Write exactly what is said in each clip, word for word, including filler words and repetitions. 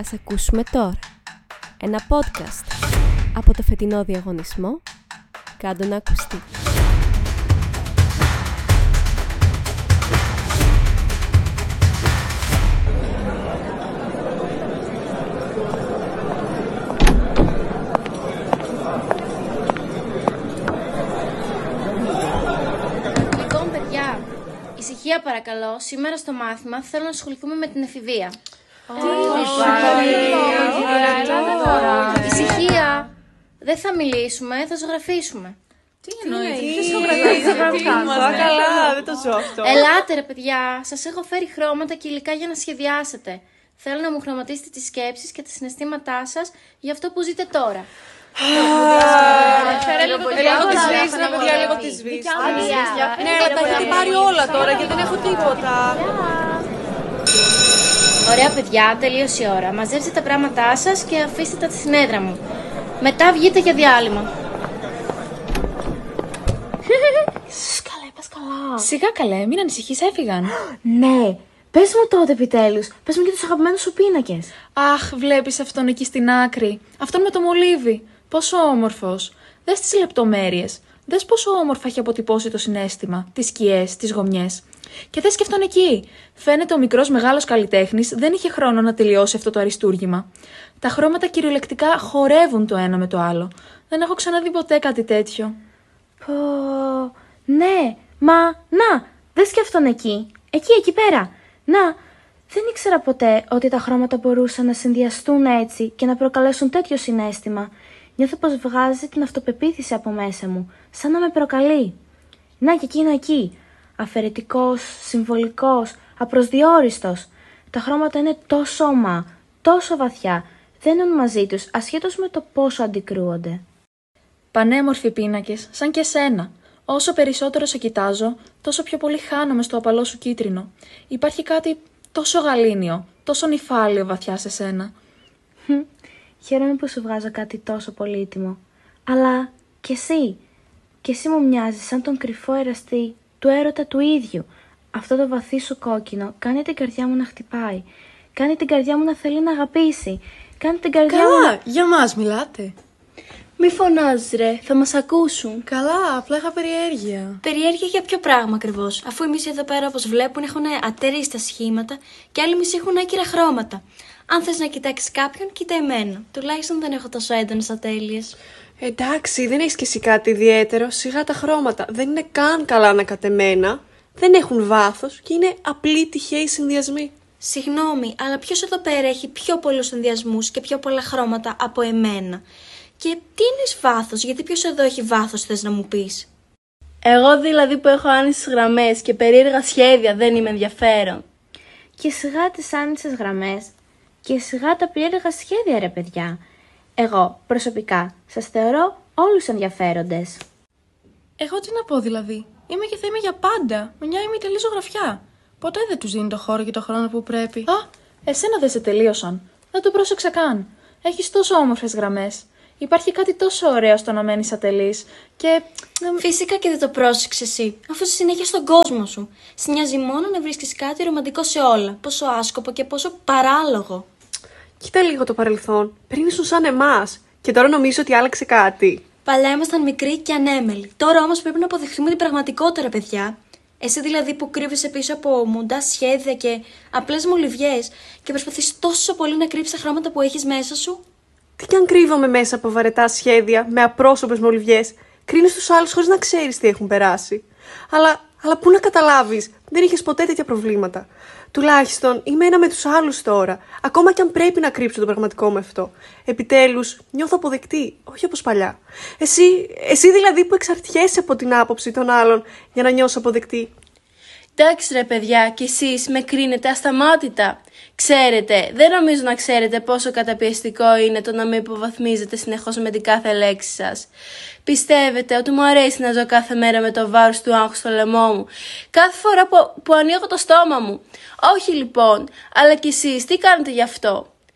Ας ακούσουμε τώρα ένα podcast από το φετινό διαγωνισμό «Κάντο να ακουστεί». Λοιπόν, παιδιά, ησυχία παρακαλώ. Σήμερα στο μάθημα θέλω να ασχοληθούμε με την εφηβεία. Ησυχία. Δεν θα μιλήσουμε, θα ζωγραφίσουμε. Τι εννοείς, καλά, δεν το ζω αυτό. Ελάτε ρε παιδιά, σας έχω φέρει χρώματα και υλικά για να σχεδιάσετε. Θέλω να μου χρωματίσετε τις σκέψεις και τα συναισθήματά σας για αυτό που ζείτε τώρα. Φέρε λίγο τη σβήση, ρε παιδιά, λίγο τη σβήση. Ναι, αλλά τα έχετε πάρει όλα τώρα και δεν έχω τίποτα. Ωραία παιδιά, τελείωσε η ώρα. Μαζέψτε τα πράγματά σας και αφήστε τα στην έδρα μου. Μετά βγείτε για διάλειμμα. Καλέ, πας καλά. Σιγά καλέ, μην ανησυχείς, έφυγαν. Ναι, πες μου τότε επιτέλους. Πες μου και τους αγαπημένους σου πίνακες. Αχ, βλέπεις αυτόν εκεί στην άκρη. Αυτόν με το μολύβι. Πόσο όμορφος. Δες τις λεπτομέρειες. Δες πόσο όμορφα έχει αποτυπώσει το συναίσθημα, τις σκιές, τις γωνιές. Και δες και αυτόν εκεί. Φαίνεται ο μικρός μεγάλος καλλιτέχνης δεν είχε χρόνο να τελειώσει αυτό το αριστούργημα. Τα χρώματα κυριολεκτικά χορεύουν το ένα με το άλλο. Δεν έχω ξαναδεί ποτέ κάτι τέτοιο. Πω, ναι, μα, να, δες και αυτόν εκεί. Εκεί, εκεί πέρα. Να, δεν ήξερα ποτέ ότι τα χρώματα μπορούσαν να συνδυαστούν έτσι και να προκαλέσουν τέτοιο συναίσθημα. Νιώθω πως βγάζει την αυτοπεποίθηση από μέσα μου, σαν να με προκαλεί. Να και εκείνο εκεί. Αφαιρετικός, συμβολικός, απροσδιόριστος. Τα χρώματα είναι τόσο ομά, τόσο βαθιά. Δένουν μαζί τους, ασχέτως με το πόσο αντικρούονται. Πανέμορφοι πίνακες, σαν και σένα. Όσο περισσότερο σε κοιτάζω, τόσο πιο πολύ χάνομαι στο απαλό σου κίτρινο. Υπάρχει κάτι τόσο γαλήνιο, τόσο νυφάλιο βαθιά σε σένα. Χαίρομαι που σου βγάζω κάτι τόσο πολύτιμο. Αλλά κι εσύ, κι εσύ μου μοιάζεις σαν τον κρυφό εραστή του έρωτα του ίδιου. Αυτό το βαθύ σου κόκκινο κάνει την καρδιά μου να χτυπάει. Κάνει την καρδιά μου να θέλει να αγαπήσει. Κάνει την καρδιά μου Καλά, να... για μας μιλάτε. Μη φωνάζεις ρε, θα μας ακούσουν. Καλά, απλά είχα περιέργεια. Περιέργεια για ποιο πράγμα ακριβώς, αφού οι μισοί εδώ πέρα όπως βλέπουν έχουν ατέριστα σχήματα και άλλοι μισοί έχουν άκυρα χρώματα. Αν θες να κοιτάξεις κάποιον, κοίτα εμένα. Τουλάχιστον δεν έχω τόσο έντονες ατέλειες. Εντάξει, δεν έχεις κι εσύ κάτι ιδιαίτερο. Σιγά τα χρώματα. Δεν είναι καν καλά ανακατεμένα. Δεν έχουν βάθος και είναι απλοί τυχαίοι συνδυασμοί. Συγγνώμη, αλλά ποιος εδώ πέρα έχει πιο πολλούς συνδυασμούς και πιο πολλά χρώματα από εμένα? Και τι είναι βάθος, γιατί ποιος εδώ έχει βάθος, θες να μου πεις? Εγώ δηλαδή που έχω άνισες γραμμές και περίεργα σχέδια δεν είμαι ενδιαφέρον. Και σιγά τις άνισες γραμμές και σιγά τα περίεργα σχέδια ρε παιδιά. Εγώ προσωπικά σας θεωρώ όλους ενδιαφέροντες. Εγώ τι να πω δηλαδή. Είμαι και θα είμαι για πάντα. Μια ημιτελή ζωγραφιά. Ποτέ δεν τους δίνει το χώρο και το χρόνο που πρέπει. Α, εσένα δεν σε τελείωσαν. Δεν το πρόσεξα καν. Έχεις τόσο όμορφες γραμμές. Υπάρχει κάτι τόσο ωραίο στο να μένεις ατελής και... Φυσικά και δεν το πρόσεξες εσύ, αφού είσαι συνέχεια στον κόσμο σου. Σ' νοιάζει μόνο να βρίσκεις κάτι ρομαντικό σε όλα. Πόσο άσκοπο και πόσο παράλογο. Κοίτα λίγο το παρελθόν. Πριν ήσουν σαν εμάς. Και τώρα νομίζω ότι άλλαξε κάτι. Παλιά ήμασταν μικροί και ανέμελοι. Τώρα όμως πρέπει να αποδεχθούμε την πραγματικότερα, παιδιά. Εσύ δηλαδή που κρύβεσαι πίσω από μουντά σχέδια και απλές μολυβιές και προσπαθείς τόσο πολύ να κρύψεις τα χρώματα που έχεις μέσα σου. Τι κι αν κρύβομαι μέσα από βαρετά σχέδια, με απρόσωπες μολυβιές. Κρίνεις τους άλλους χωρίς να ξέρεις τι έχουν περάσει. Αλλά, αλλά πού να καταλάβεις, δεν είχες ποτέ τέτοια προβλήματα. Τουλάχιστον είμαι ένα με τους άλλους τώρα, ακόμα κι αν πρέπει να κρύψω το πραγματικό μου αυτό. Επιτέλους, νιώθω αποδεκτή, όχι όπως παλιά. Εσύ, εσύ δηλαδή που εξαρτιέσαι από την άποψη των άλλων για να νιώσω αποδεκτή. Εντάξει ρε παιδιά, κι εσείς με κρίνετε ασταμάτητα. Ξέρετε, δεν νομίζω να ξέρετε πόσο καταπιεστικό είναι το να με υποβαθμίζετε συνεχώς με την κάθε λέξη σας. Πιστεύετε ότι μου αρέσει να ζω κάθε μέρα με το βάρος του άγχους στο λαιμό μου, κάθε φορά που, που ανοίγω το στόμα μου? Όχι λοιπόν, αλλά κι εσείς τι κάνετε γι' αυτό?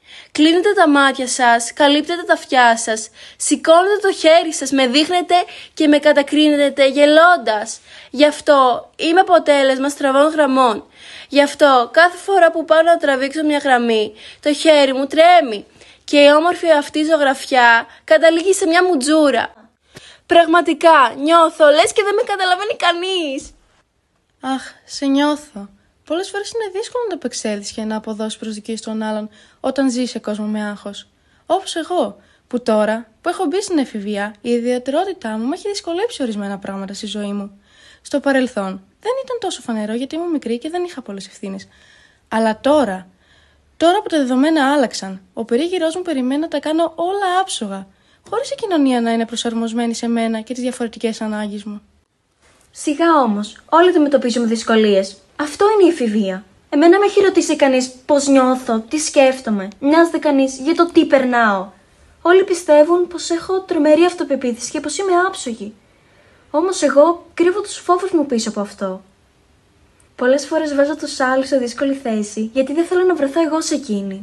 Κλείνετε τα μάτια σας, καλύπτετε τα αυτιά σας, σηκώνετε το χέρι σας, με δείχνετε και με κατακρίνετε γελώντας. Γι' αυτό είμαι αποτέλεσμα στραβών γραμμών. Γι' αυτό κάθε φορά που πάω να τραβήξω μια γραμμή, το χέρι μου τρέμει και η όμορφη αυτή ζωγραφιά καταλήγει σε μια μουτζούρα. Πραγματικά νιώθω λες και δεν με καταλαβαίνει κανείς. Αχ, σε νιώθω. Πολλές φορές είναι δύσκολο να το επεξέλθεις και να αποδώσεις προσδοκίες των άλλων όταν ζεις σε κόσμο με άγχος. Όπως εγώ, που τώρα που έχω μπει στην εφηβεία, η ιδιαιτερότητά μου με έχει δυσκολέψει ορισμένα πράγματα στη ζωή μου. Στο παρελθόν δεν ήταν τόσο φανερό γιατί ήμουν μικρή και δεν είχα πολλές ευθύνες. Αλλά τώρα, τώρα που τα δεδομένα άλλαξαν, ο περίγυρός μου περιμένει να τα κάνω όλα άψογα, χωρίς η κοινωνία να είναι προσαρμοσμένη σε μένα και τις διαφορετικές ανάγκες μου. Σιγά όμως, όλοι αντιμετωπίζουμε δυσκολίες. Αυτό είναι η εφηβεία. Εμένα με έχει ρωτήσει κανείς πώς νιώθω, τι σκέφτομαι. Νοιάζεται κανείς για το τι περνάω. Όλοι πιστεύουν πως έχω τρομερή αυτοπεποίθηση και πως είμαι άψογη. Όμως εγώ κρύβω τους φόβους μου πίσω από αυτό. Πολλές φορές βάζω τους άλλους σε δύσκολη θέση γιατί δεν θέλω να βρεθώ εγώ σε εκείνη.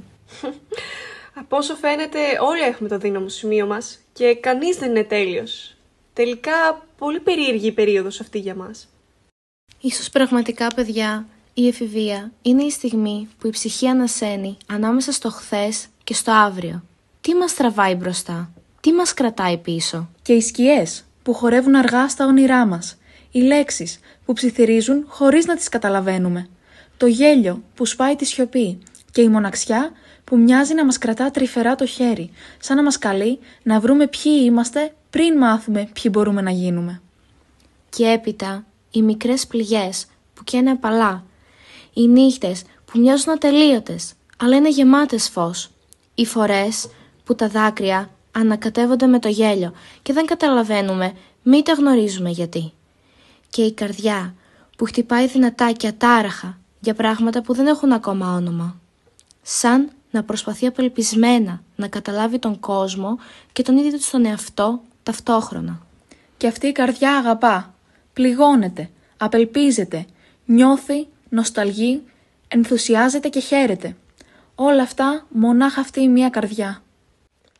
Από όσο φαίνεται, όλοι έχουμε το δύναμο σημείο μας και κανείς δεν είναι τέλειος. Τελικά, πολύ περίεργη η περίοδος αυτή για μας. Ίσως πραγματικά, παιδιά, η εφηβεία είναι η στιγμή που η ψυχή ανασένει ανάμεσα στο χθες και στο αύριο. Τι μας τραβάει μπροστά, τι μας κρατάει πίσω. Και οι σκιές που χορεύουν αργά στα όνειρά μας. Οι λέξεις που ψιθυρίζουν χωρίς να τις καταλαβαίνουμε. Το γέλιο που σπάει τη σιωπή. Και η μοναξιά που μοιάζει να μας κρατά τρυφερά το χέρι, σαν να μας καλεί να βρούμε ποιοι είμαστε πριν μάθουμε ποιοι μπορούμε να γίνουμε. Και έπειτα οι μικρές πληγές που καίνε απαλά. Οι νύχτες που μοιάζουν ατελείωτες, αλλά είναι γεμάτες φως. Οι φορές που τα δάκρυα ανακατεύονται με το γέλιο και δεν καταλαβαίνουμε, μήτε γνωρίζουμε γιατί. Και η καρδιά που χτυπάει δυνατά και ατάραχα για πράγματα που δεν έχουν ακόμα όνομα. Σαν να προσπαθεί απελπισμένα να καταλάβει τον κόσμο και τον ίδιο του τον εαυτό ταυτόχρονα. Και αυτή η καρδιά αγαπά, πληγώνεται, απελπίζεται, νιώθει, νοσταλγεί, ενθουσιάζεται και χαίρεται. Όλα αυτά μονάχα αυτή η μία καρδιά.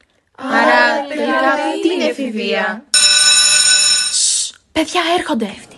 Άρα τελικά τι είναι εφηβεία? Παιδιά έρχονται!